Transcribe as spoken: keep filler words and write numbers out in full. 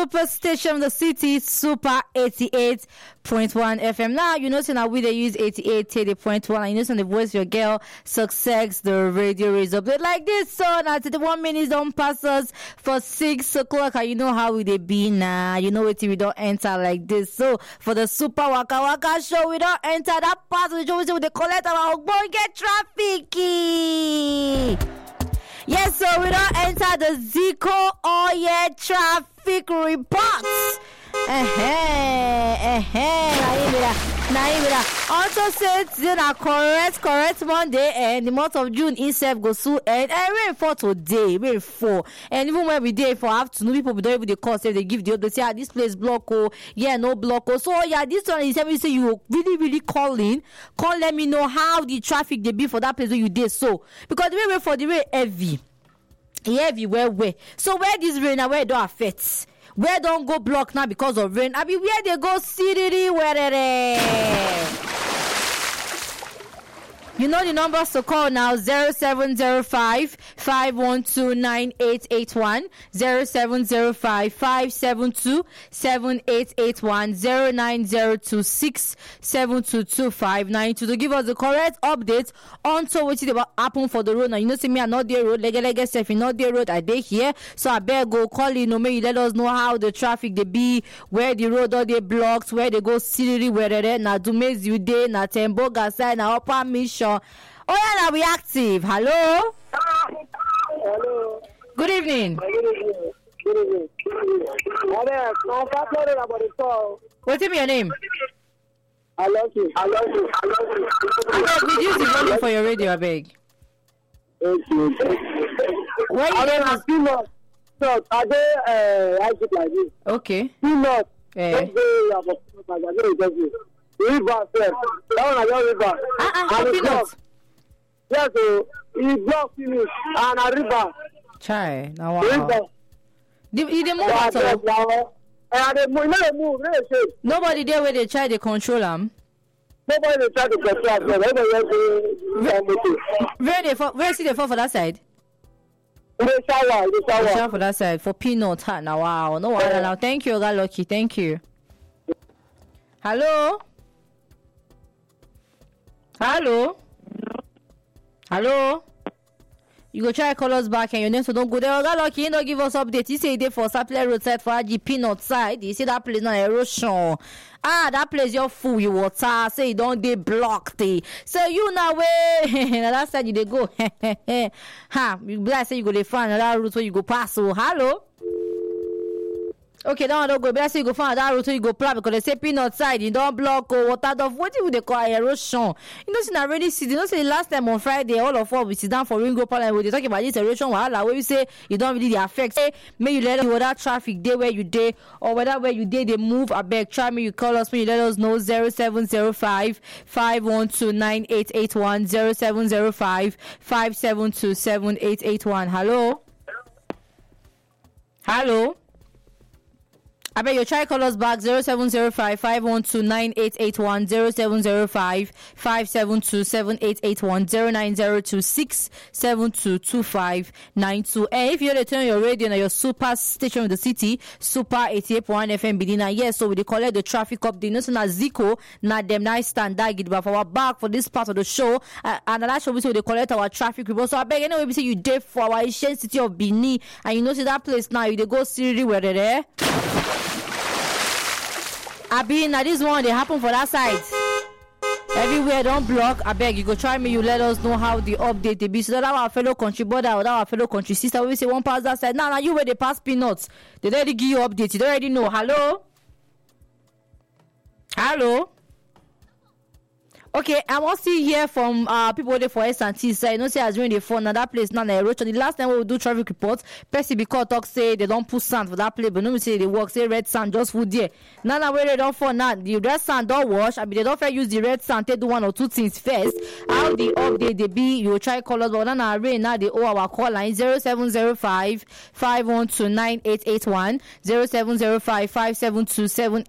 Super station of the city, Super eighty-eight point one F M. Now, you know, so now we they use eighty-eight point one. And you know, so the voice of your girl, success, the radio is update like this. So now, to the one minutes don't pass us for six o'clock. And you know how we they be now. You know what we don't enter like this. So for the Super Waka Waka show, we don't enter that part of the show with the collect our get traffic. Yes, so we don't enter the Zico all year traffic reports. Eh eh Also said then a correct correct Monday and the month of June itself goes so and rain for today, rain for and even when we day for afternoon people don't even the cost if they give the update say ah, this place block oh yeah no block oh so yeah this one is every say you really really calling call let me know how the traffic they be for that place where you did so because the rain for the rain heavy heavy where where so where this rain now where it don't affect. Where don't go block now because of rain? I mean, where they go city where it You know the numbers to call now zero seven zero five, five one two, nine eight eight one, zero seven zero five, five seven two, seven eight eight one, zero nine zero two six seven two two five nine two to give us the correct update on to what is happen for the road. Now you know see me I not there road, leg leg self in not there road I dey here. So I better go call you know maybe let us know how the traffic they be, where the road all they blocked, where they go city where they now do make you day now Temboga side now upper mission. Oh yeah, now we active. Hello. Hello. Good evening. Good evening. Good evening. What's your name? I love you. I love you. I love you. I beg, reduce the volume for your radio, I beg. Thank you. Where you I get don't peanut. So, I do uh, I do like this. Okay. Peanut. Eh. Don't go about peanut. River, sir. That one I love river. Ah, ah, And for it peanut. block. Yes, so he block finish and a river. Chai, now wow. River. The, you dey move Yeah, at all? now. And they move, they move, they shake. Nobody there where they try to control them. Nobody dey try to control us. Everybody just dey. Where they fall, where see they fall for that side? In the shower, in the They shower. shower for that side for peanut. Ha, now wow, no wonder now. Thank you, God lucky. Thank you. Hello. Hello. Hello. You go try call us back and your name so don't go there. God lucky, you don't give us update. You say they for Sapler roadside for the peanut side. You see that place now erosion. Ah, that place your full you water. Say you don't they blocked it. So you now way now that side you they go. Ha, you bless say you go they find another route where you go pass. So hello. Okay, now I don't go. Better say you go find that route where you go plan because they say peanut side you don't block or water of what do they call erosion. You know, see na rainy season. You know, say the last time on Friday, all of us we sit down for Ringo Park and we talk about this erosion. Wahala where we say you don't really affect. Say may you let us know that traffic day where you day or whether where you day they move. I beg try me you call us. May you let us know zero seven zero five, five one two, nine eight eight one, zero seven zero five, five seven two, seven eight eight one. Hello. Hello. I bet you try call us back zero seven zero five, five one two, nine eight eight one, zero seven zero five, five seven two, seven eight eight one, zero nine zero two six seven two two five nine two. And if you're to turn your radio on your super station of the city, Super eighty-eight point one F M Bedina, yes, so we dey collect the traffic update. No, so na Zico, na them nice standard give for our back for this part of the show. Uh, and that show we say they collect our traffic report. So I beg anyway, we say you dey for our Asian city of Benin, and you know see that place now, you dey go Siri where they there. I been now this one they happen for that side. Everywhere don't block. I beg you go try me. You let us know how the update they be. So that our fellow country brother or that our fellow country sister we say one pass that side. Now now you where they pass peanuts. They already give you update. You already know. Hello. Hello. Okay, I want to see here from uh people there for S and T. So I know say as during the phone now that place now erosion. The last time we will do traffic reports, Percy because talk say they don't put sand for that place, but no me say they work say red sand just food there. Now now where they don't for now the red sand don't wash. I mean they don't fair use the red sand. They do one or two things first. How the update they be you try call us, but now now rain now they owe our call line zero seven zero five, five one two, nine eight eight one, zero seven zero five, five seven two, seven